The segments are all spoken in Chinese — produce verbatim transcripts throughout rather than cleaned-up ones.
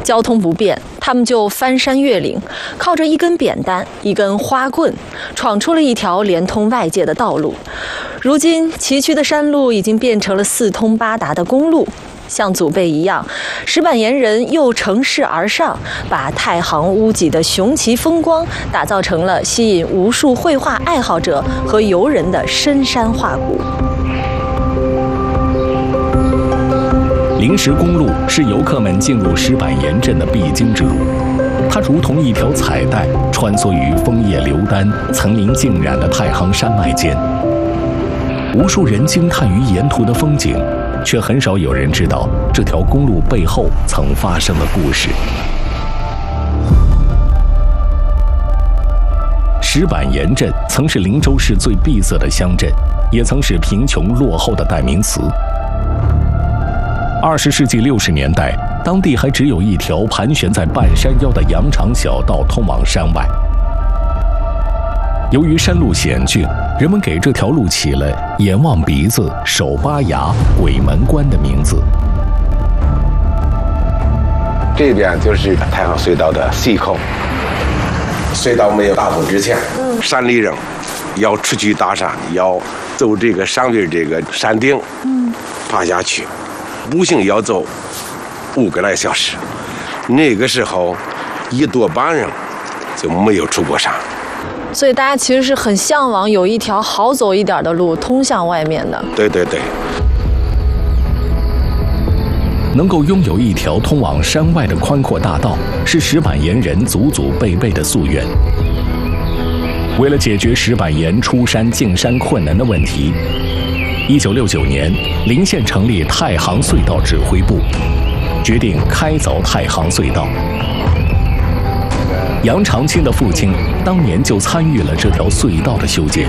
交通不便，他们就翻山越岭，靠着一根扁担、一根花棍，闯出了一条连通外界的道路。如今，崎岖的山路已经变成了四通八达的公路。像祖辈一样，石板岩人又乘势而上，把太行屋脊的雄奇风光打造成了吸引无数绘画爱好者和游人的深山画谷。 临时公路是游客们进入石板岩镇的必经之路，它如同一条彩带，穿梭于枫叶流丹、层林尽染的太行山脉间。无数人惊叹于沿途的风景，却很少有人知道这条公路背后曾发生的故事。石板岩镇曾是灵州市最闭塞的乡镇，也曾是贫穷落后的代名词。二十世纪六十年代，当地还只有一条盘旋在半山腰的羊肠小道通往山外。由于山路险峻，人们给这条路起了“眼望鼻子，手扒牙，鬼门关”的名字。 这边就是太行隧道的西口。隧道没有大通之前，嗯、山里人要出去大山，要走这个上边这个山顶，嗯、爬下去，步行要走五个来小时。那个时候，一多半人就没有出过山。 所以大家其实是很向往有一条好走一点的路通向外面的。 对对对。 能够拥有一条通往山外的宽阔大道，是石板岩人祖祖辈辈的夙愿。为了解决石板岩出山进山困难的问题，一九六九年，临县成立太行隧道指挥部，决定开凿太行隧道。杨长青的父亲当年就参与了这条隧道的修建。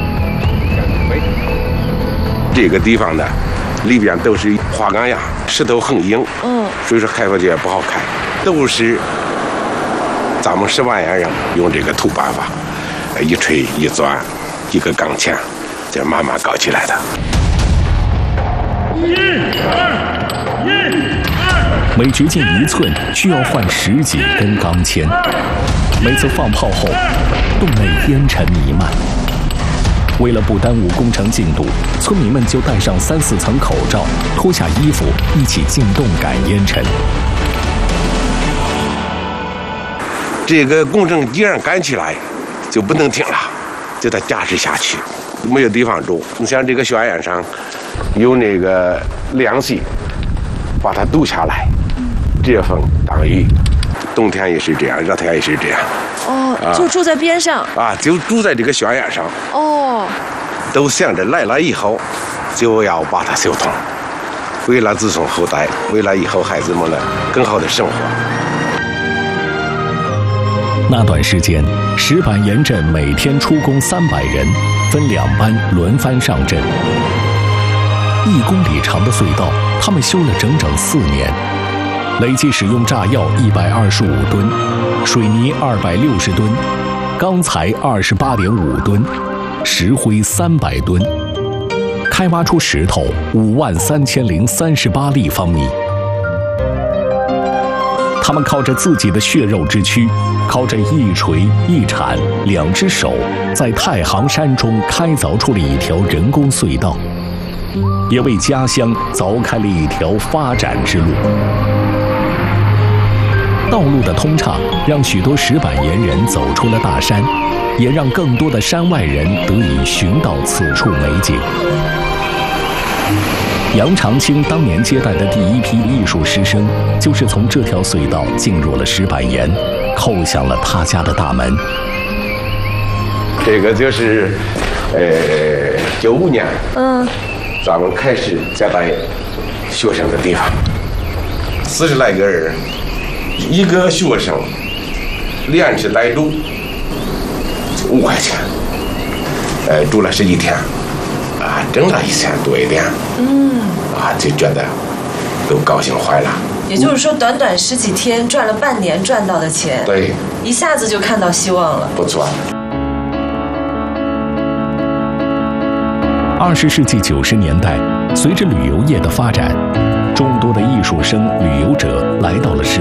这个地方呢，里边都是花岗岩，石头很硬，嗯，所以说开过去也不好开，都是咱们石板岩人用这个土办法，一锤一钻，一个钢钎，这慢慢搞起来的。 一二一二，每掘进一寸，需要换十几根钢钎。每次放炮后，洞内烟尘弥漫。为了不耽误工程进度，村民们就戴上三四层口罩，脱下衣服，一起进洞赶烟尘。 这个工程既然赶起来，就不能停了，就得加持下去，没有地方住。你像这个悬崖上有那个凉席，把它堵下来，遮风挡雨。冬天也是这样，热天也是这样。 哦，啊、就住在边上啊，就住在这个悬崖上。 哦， 都想着来了以后就要把它修通，为了子孙后代，为了以后孩子们的更好的生活。 那段时间，石板岩镇每天出工三百人，分两班轮番上阵。一公里长的隧道，他们修了整整四年。累计使用炸药一百二十五吨，水泥二百六十吨，钢材二十八点五吨，石灰三百吨，开挖出石头五万三千零三十八立方米。他们靠着自己的血肉之躯，靠着一锤一铲两只手，在太行山中开凿出了一条人工隧道，也为家乡凿开了一条发展之路。道路的通畅，让许多石板岩人走出了大山，也让更多的山外人得以寻到此处美景。杨长青当年接待的第一批艺术师生，就是从这条隧道进入了石板岩，叩响了他家的大门。 这个就是，呃，九五年，嗯，咱们开始接待学生的地方，四十来个人。一个学生连吃带住五块钱，呃，住了十几天，啊，挣了一千多一点，嗯，啊，就觉得都高兴坏了。 也就是说，短短十几天赚了半年赚到的钱， 对， 一下子就看到希望了。 不错。 二十世纪九十年代，随着旅游业的发展，众多的艺术生、旅游者来到了石